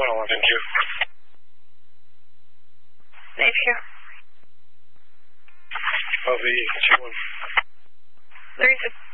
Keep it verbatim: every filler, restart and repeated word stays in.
one oh one. Thank you. Thank you. L V E, two one. Three six.